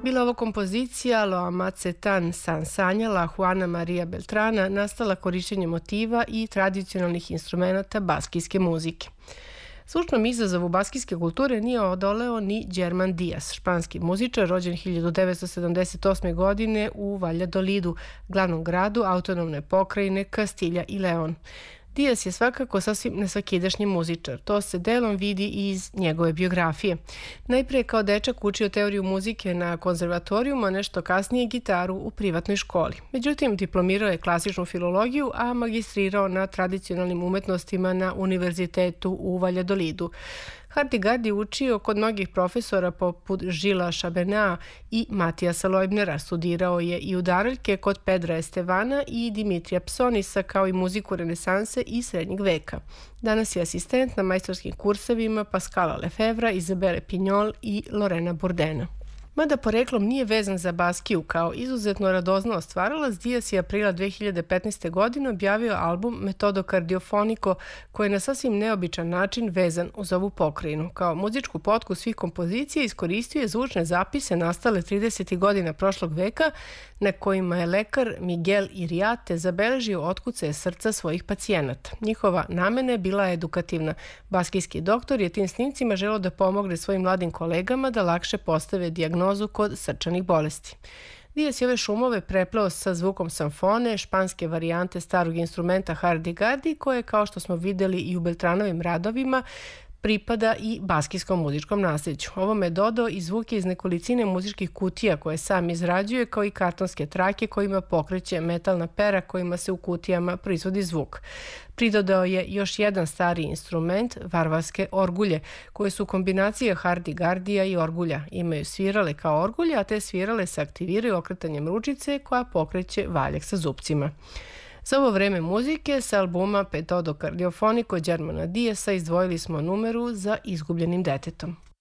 Bila ovo kompozicija Lo amace tan san sanjala Juana Maria Beltrana nastala korišćenjem motiva i tradicionalnih instrumenata baskijske muzike. Zvučnom izazovu baskijske kulture nije odoleo ni Germán Díaz, španski muzičar rođen 1978. godine u Valladolidu, glavnom gradu autonomne pokrajine Kastilja i León. Díaz je svakako sasvim nesvakidašnji muzičar, to se delom vidi iz njegove biografije. Najprije kao dečak učio teoriju muzike na konzervatorijumu, a nešto kasnije gitaru u privatnoj školi. Međutim, diplomirao je klasičnu filologiju, a magistrirao na tradicionalnim umetnostima na univerzitetu u Valjadolidu. Hardigard je učio kod mnogih profesora poput Žila Šabenea i Matijasa Lojbnera. Studirao je i udaraljke kod Pedra Estevana i Dimitrija Psonisa, kao i muziku renesanse i srednjeg veka. Danas je asistent na majstorskim kursevima Pascala Lefevra, Izabele Pignol i Lorena Bourdena. Mada poreklom nije vezan za Baskiju, kao izuzetno radoznao stvaralac, Díaz je aprila 2015. godine objavio album Metodo Cardiofonico, koji je na sasvim neobičan način vezan uz ovu pokrajinu. Kao muzičku potku svih kompozicija iskoristio je zvučne zapise nastale 30. godina prošlog veka, na kojima je lekar Miguel Iriarte zabeležio otkucaje srca svojih pacijenata. Njihova namena je bila edukativna. Baskijski doktor je tim snimcima želeo da pomogne svojim mladim kolegama da lakše postave dijagnozu kod srčanih bolesti. Díaz je ove šumove prepleo sa zvukom samfone, španske varijante starog instrumenta hardigardi, koje, kao što smo videli i u Beltranovim radovima, pripada i baskijskom muzičkom nasljeđu. Ovome je dodao i zvuke iz nekolicine muzičkih kutija koje sam izrađuje, kao i kartonske trake kojima pokreće metalna pera kojima se u kutijama proizvodi zvuk. Pridodao je još jedan stari instrument, varvarske orgulje, koje su kombinacija hardigardija i orgulja. Imaju svirale kao orgulje, a te svirale se aktiviraju okretanjem ručice koja pokreće valjak sa zupcima. Za ovo vreme muzike sa albuma Metodo Cardiofonico Germana Díaza izdvojili smo numeru Za izgubljenim detetom.